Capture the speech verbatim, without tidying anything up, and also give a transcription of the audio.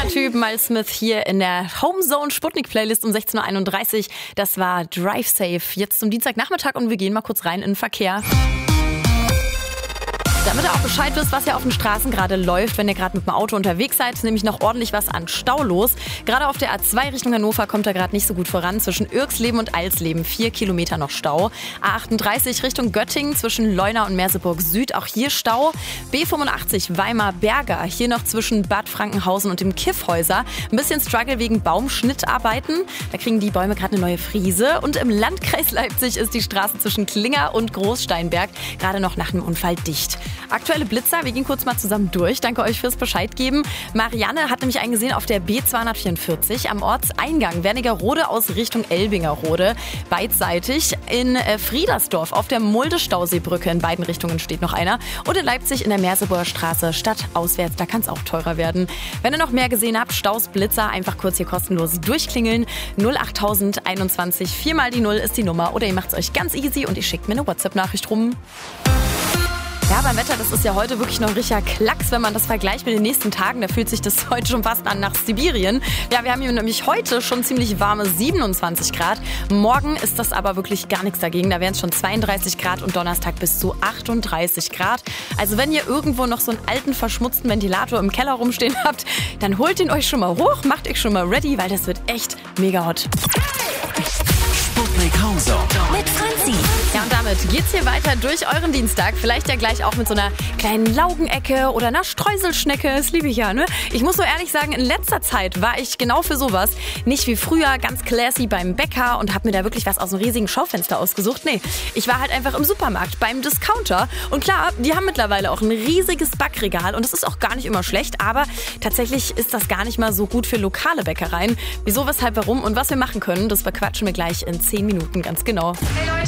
Typ Miles Smith hier in der Homezone Sputnik Playlist um sechzehn Uhr einunddreißig. Das war Drive Safe. Jetzt zum Dienstagnachmittag und wir gehen mal kurz rein in den Verkehr. Damit ihr auch Bescheid wisst, was ja auf den Straßen gerade läuft, wenn ihr gerade mit dem Auto unterwegs seid, nämlich noch ordentlich was an Stau los. Gerade auf der A zwei Richtung Hannover kommt da gerade nicht so gut voran. Zwischen Irxleben und Alsleben vier Kilometer noch Stau. A achtunddreißig Richtung Göttingen zwischen Leuna und Merseburg Süd, auch hier Stau. B fünfundachtzig Weimar-Berger, hier noch zwischen Bad Frankenhausen und dem Kiffhäuser. Ein bisschen Struggle wegen Baumschnittarbeiten. Da kriegen die Bäume gerade eine neue Friese. Und im Landkreis Leipzig ist die Straße zwischen Klinger und Großsteinberg gerade noch nach einem Unfall dicht. Aktuelle Blitzer, wir gehen kurz mal zusammen durch. Danke euch fürs Bescheid geben. Marianne hat nämlich einen gesehen auf der B zweihundertvierundvierzig am Ortseingang Wernigerode aus Richtung Elbingerode. Beidseitig in Friedersdorf auf der Mulde-Stauseebrücke. In beiden Richtungen steht noch einer. Und in Leipzig in der Merseburger Straße stadtauswärts. Da kann es auch teurer werden. Wenn ihr noch mehr gesehen habt, Staus, Blitzer, einfach kurz hier kostenlos durchklingeln. null acht einundzwanzig, viermal die null ist die Nummer. Oder ihr macht es euch ganz easy und ihr schickt mir eine WhatsApp-Nachricht rum. Ja, beim Wetter, das ist ja heute wirklich noch ein richtiger Klacks, wenn man das vergleicht mit den nächsten Tagen. Da fühlt sich das heute schon fast an nach Sibirien. Ja, wir haben hier nämlich heute schon ziemlich warme siebenundzwanzig Grad. Morgen ist das aber wirklich gar nichts dagegen. Da wären es schon zweiunddreißig Grad und Donnerstag bis zu achtunddreißig Grad. Also wenn ihr irgendwo noch so einen alten, verschmutzten Ventilator im Keller rumstehen habt, dann holt ihn euch schon mal hoch, macht euch schon mal ready, weil das wird echt mega hot. Sputnik Homezone mit Franzi. Ja, und damit geht's hier weiter durch euren Dienstag. Vielleicht ja gleich auch mit so einer kleinen Laugenecke oder einer Streuselschnecke. Das liebe ich ja, ne? Ich muss so ehrlich sagen, in letzter Zeit war ich genau für sowas. Nicht wie früher, ganz classy beim Bäcker und hab mir da wirklich was aus einem riesigen Schaufenster ausgesucht. Nee, ich war halt einfach im Supermarkt, beim Discounter. Und klar, die haben mittlerweile auch ein riesiges Backregal und das ist auch gar nicht immer schlecht. Aber tatsächlich ist das gar nicht mal so gut für lokale Bäckereien. Wieso, weshalb, warum und was wir machen können, das bequatschen wir gleich in zehn Minuten ganz genau. Hey Leute,